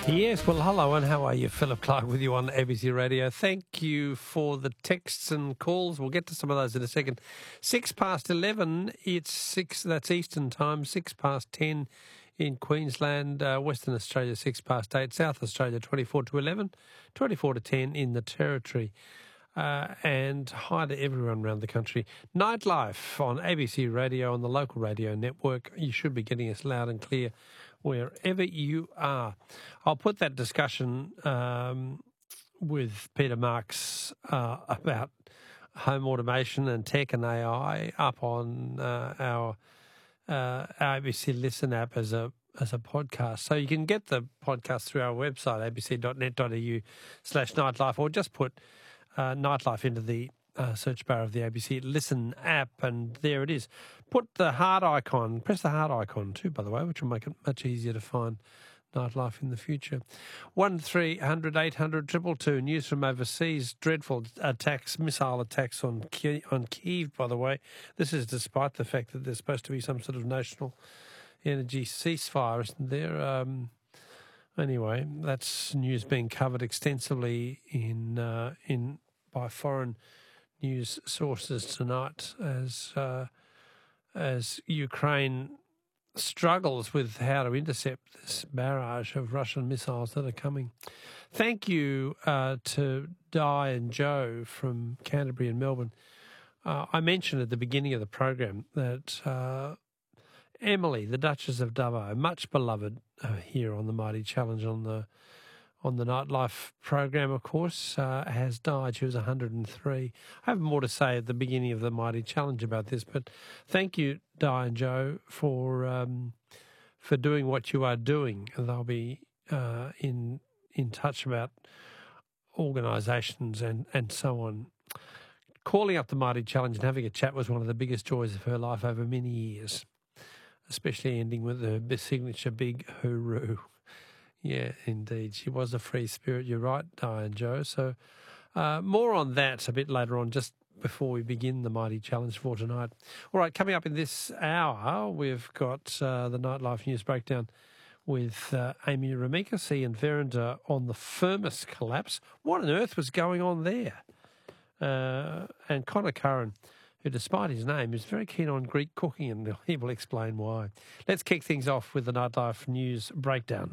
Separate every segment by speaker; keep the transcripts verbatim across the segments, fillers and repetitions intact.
Speaker 1: Yes, well, hello and how are you? Philip Clark with you on A B C Radio. Thank you for the texts and calls. We'll get to some of those in a second. Six past eleven, it's six, that's Eastern time, six past ten in Queensland, uh, Western Australia, six past eight, South Australia, twenty-four to eleven, twenty-four to ten in the Territory. Uh, and hi to everyone around the country. Nightlife on A B C Radio, on the local radio network. You should be getting us loud and clear wherever you are. I'll put that discussion um, with Peter Marks uh, about home automation and tech and A I up on uh, our uh, A B C Listen app as a as a podcast. So you can get the podcast through our website, a b c dot net dot a u slash nightlife, or just put Uh, Nightlife into the uh, search bar of the A B C Listen app, and there it is. Put the heart icon, press the heart icon too, by the way, which will make it much easier to find Nightlife in the future. one three hundred eight hundred two two two. News from overseas. Dreadful attacks, missile attacks on Kiev, on Kyiv, by the way. This is despite the fact that there's supposed to be some sort of national energy ceasefire, isn't there? Um, Anyway, that's news being covered extensively in uh, in by foreign news sources tonight as uh, as Ukraine struggles with how to intercept this barrage of Russian missiles that are coming. Thank you uh, to Di and Joe from Canterbury and Melbourne. Uh, I mentioned at the beginning of the program that Uh, Emily, the Duchess of Dubbo, much beloved uh, here on the Mighty Challenge on the on the Nightlife program, of course, uh, has died. She was one hundred and three. I have more to say at the beginning of the Mighty Challenge about this, but thank you, Di and Joe, for um, for doing what you are doing. They'll be uh, in in touch about organisations and, and so on. Calling up the Mighty Challenge and having a chat was one of the biggest joys of her life over many years, especially ending with the signature big hooroo. Yeah, indeed. She was a free spirit. You're right, Diane Joe. So uh, more on that a bit later on, just before we begin the Mighty Challenge for tonight. All right, coming up in this hour, we've got uh, the Nightlife News Breakdown with uh, Amy Remekas, Ian Verinder on the Firmus collapse. What on earth was going on there? Uh, and Connor Curran, who, despite his name, is very keen on Greek cooking, and he will explain why. Let's kick things off with the Nightlife News Breakdown.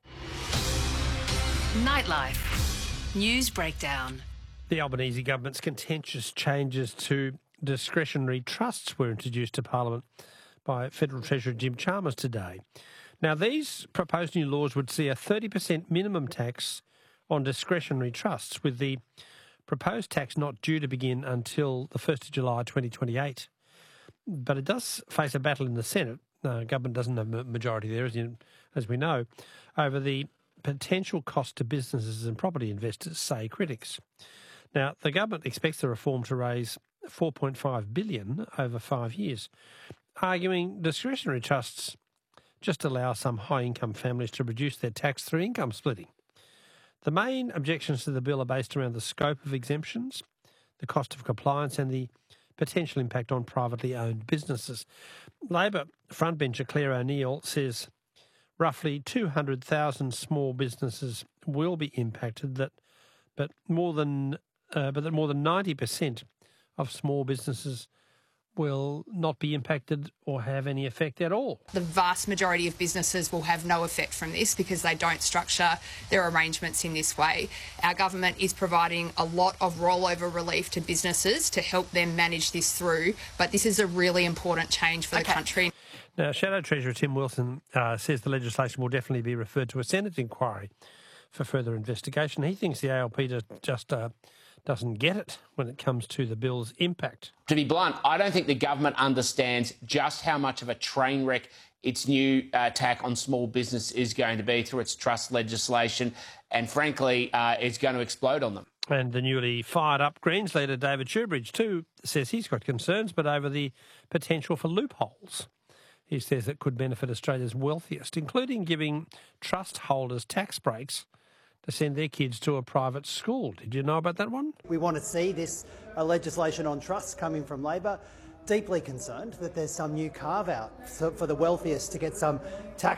Speaker 2: Nightlife News Breakdown.
Speaker 1: The Albanese government's contentious changes to discretionary trusts were introduced to Parliament by Federal Treasurer Jim Chalmers today. Now, these proposed new laws would see a thirty percent minimum tax on discretionary trusts, with the proposed tax not due to begin until the first of July twenty twenty-eight. But it does face a battle in the Senate. The government doesn't have a majority there, as, you, as we know, over the potential cost to businesses and property investors, say critics. Now, the government expects the reform to raise four point five billion dollars over five years, arguing discretionary trusts just allow some high-income families to reduce their tax through income splitting. The main objections to the bill are based around the scope of exemptions, the cost of compliance and the potential impact on privately owned businesses. Labor frontbencher Claire O'Neill says roughly two hundred thousand small businesses will be impacted, that, but more than uh, but that more than ninety percent of small businesses will not be impacted or have any effect at all.
Speaker 3: The vast majority of businesses will have no effect from this because they don't structure their arrangements in this way. Our government is providing a lot of rollover relief to businesses to help them manage this through, but this is a really important change for okay. the country.
Speaker 1: Now, Shadow Treasurer Tim Wilson uh, says the legislation will definitely be referred to a Senate inquiry for further investigation. He thinks the A L P just uh, doesn't get it when it comes to the bill's impact.
Speaker 4: To be blunt, I don't think the government understands just how much of a train wreck its new uh, attack on small business is going to be through its trust legislation, and frankly, uh, it's going to explode on them.
Speaker 1: And the newly fired-up Greens leader, David Shoebridge, too, says he's got concerns, but over the potential for loopholes. He says it could benefit Australia's wealthiest, including giving trust holders tax breaks to send their kids to a private school. Did you know about that one?
Speaker 5: We want to see this uh, legislation on trusts coming from Labor. Deeply concerned that there's some new carve-out for the wealthiest to get some tax